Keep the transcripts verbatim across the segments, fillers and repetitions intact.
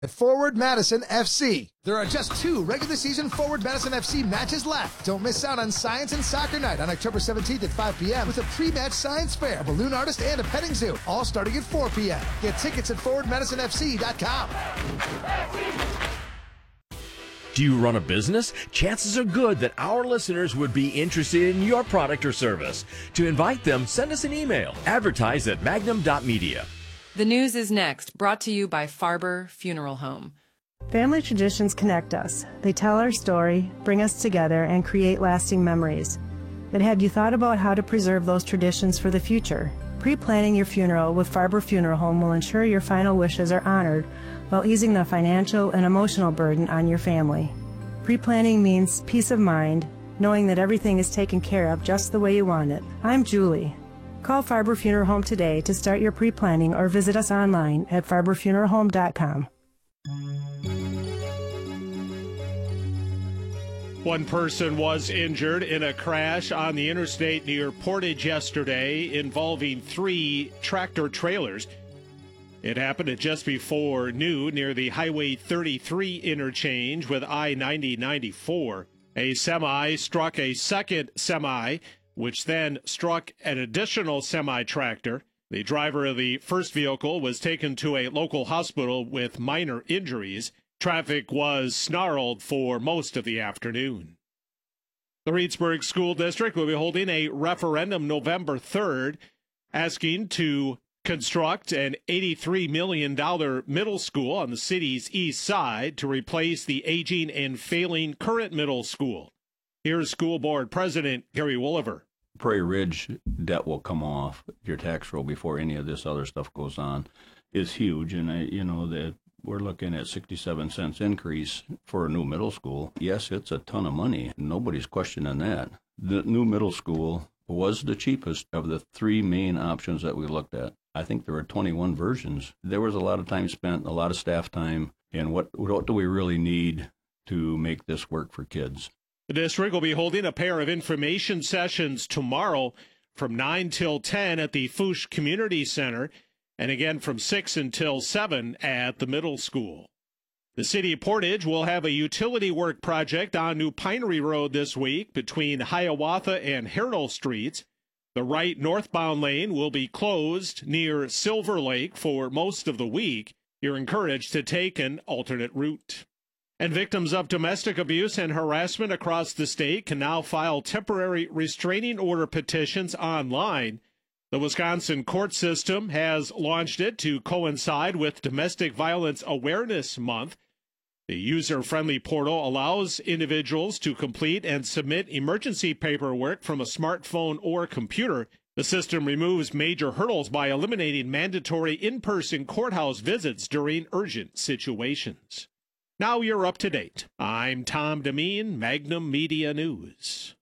at Forward Madison F C. There are just two regular season Forward Madison F C matches left. Don't miss out on Science and Soccer Night on October seventeenth at five p m with a pre-match science fair, a balloon artist, and a petting zoo, all starting at four p m Get tickets at forward madison f c dot com. Do you run a business? Chances are good that our listeners would be interested in your product or service. To invite them, send us an email. Advertise at magnum dot media. The news is next, brought to you by Farber Funeral Home. Family traditions connect us. They tell our story, bring us together, and create lasting memories. But have you thought about how to preserve those traditions for the future? Pre-planning your funeral with Farber Funeral Home will ensure your final wishes are honored while easing the financial and emotional burden on your family. Pre-planning means peace of mind, knowing that everything is taken care of just the way you want it. I'm Julie. Call Farber Funeral Home today to start your pre-planning or visit us online at farber funeral home dot com. One person was injured in a crash on the interstate near Portage yesterday involving three tractor trailers. It happened at just before noon near the Highway thirty-three interchange with I ninety ninety-four. A semi struck a second semi, which then struck an additional semi-tractor. The driver of the first vehicle was taken to a local hospital with minor injuries. Traffic was snarled for most of the afternoon. The Reedsburg School District will be holding a referendum November third, asking to construct an eighty-three million dollars middle school on the city's east side to replace the aging and failing current middle school. Here's School Board President Gary Wolliver. Prairie Ridge debt will come off your tax roll before any of this other stuff goes on is huge. And, I, you know, that we're looking at sixty-seven cents increase for a new middle school. Yes, it's a ton of money. Nobody's questioning that. The new middle school was the cheapest of the three main options that we looked at. I think there were twenty-one versions. There was a lot of time spent, a lot of staff time. And what, what do we really need to make this work for kids? The district will be holding a pair of information sessions tomorrow from nine till ten at the Fouche Community Center and again from six until seven at the middle school. The city of Portage will have a utility work project on New Pinery Road this week between Hiawatha and Harold Streets. The right northbound lane will be closed near Silver Lake for most of the week. You're encouraged to take an alternate route. And victims of domestic abuse and harassment across the state can now file temporary restraining order petitions online. The Wisconsin court system has launched it to coincide with Domestic Violence Awareness Month. The user-friendly portal allows individuals to complete and submit emergency paperwork from a smartphone or computer. The system removes major hurdles by eliminating mandatory in-person courthouse visits during urgent situations. Now you're up to date. I'm Tom Demeen, Magnum Media News.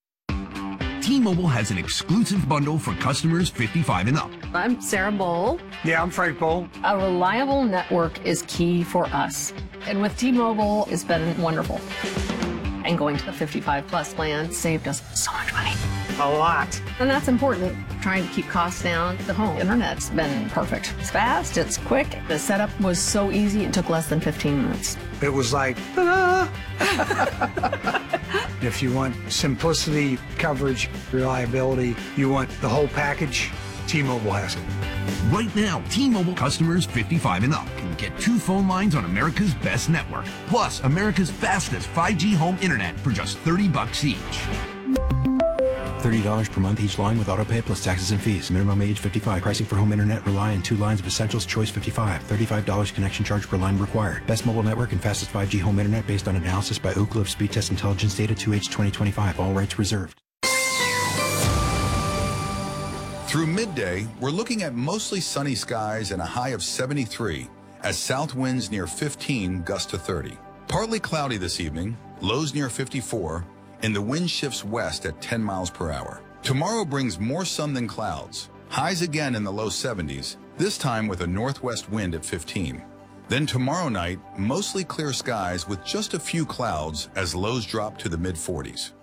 T-Mobile has an exclusive bundle for customers fifty-five and up. I'm Sarah Bowl. Yeah, I'm Frank Bowl. A reliable network is key for us. And with T-Mobile, it's been wonderful. And going to the fifty-five plus plan saved us so much money. A lot. And that's important. Trying to keep costs down. The home internet's been perfect. It's fast, it's quick. The setup was so easy, it took less than fifteen minutes. It was like, ah. If you want simplicity, coverage, reliability, you want the whole package, T-Mobile has it. Right now, T-Mobile customers fifty-five and up can get two phone lines on America's best network, plus America's fastest five G home internet for just thirty bucks each. thirty dollars per month each line with autopay plus taxes and fees. Minimum age fifty-five. Pricing for home internet rely on two lines of Essentials Choice fifty-five. thirty-five dollars connection charge per line required. Best mobile network and fastest five G home internet based on analysis by Ookla of Speed Test Intelligence Data two H twenty twenty-five. All rights reserved. Through midday, we're looking at mostly sunny skies and a high of seventy-three as south winds near fifteen gust to thirty. Partly cloudy this evening, lows near fifty-four, and the wind shifts west at ten miles per hour. Tomorrow brings more sun than clouds. Highs again in the low seventies, this time with a northwest wind at fifteen. Then tomorrow night, mostly clear skies with just a few clouds as lows drop to the mid forties.